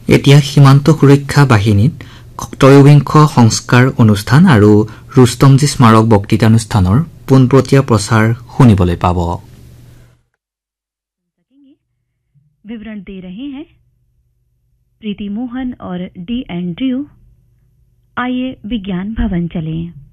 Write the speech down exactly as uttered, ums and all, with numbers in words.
এতিয়া সীমান্ত সুৰক্ষা বাহিনীত ত্ৰয়োবিংশ সংস্কাৰ অনুষ্ঠান আৰু ৰুস্তমজী স্মাৰক বক্তৃতানুষ্ঠানৰ পোনপটীয়া প্ৰচাৰ শুনিবলৈ পাব। विवरण दे रहे हैं प्रीति मोहन और डी एंड्रयू। आइए विज्ञान भवन चलें।